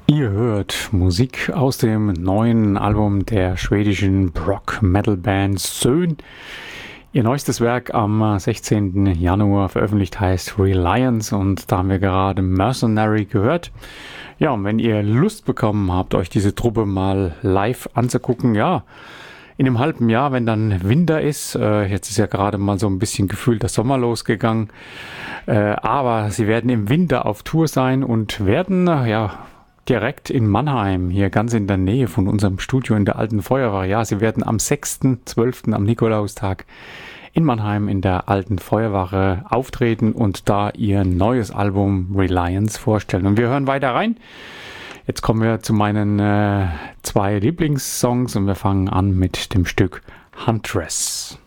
Ihr hört Musik aus dem neuen Album der schwedischen Rock-Metal-Band Sön. Ihr neuestes Werk am 16. Januar veröffentlicht heißt Reliance und da haben wir gerade Mercenary gehört. Ja, und wenn ihr Lust bekommen habt, euch diese Truppe mal live anzugucken, ja, in einem halben Jahr, wenn dann Winter ist, jetzt ist ja gerade mal so ein bisschen gefühlt der Sommer losgegangen, aber sie werden im Winter auf Tour sein und werden, ja, direkt in Mannheim, hier ganz in der Nähe von unserem Studio in der Alten Feuerwache. Ja, sie werden am 6.12. am Nikolaustag in Mannheim in der Alten Feuerwache auftreten und da ihr neues Album Reliance vorstellen. Und wir hören weiter rein. Jetzt kommen wir zu meinen zwei Lieblingssongs und wir fangen an mit dem Stück Huntress.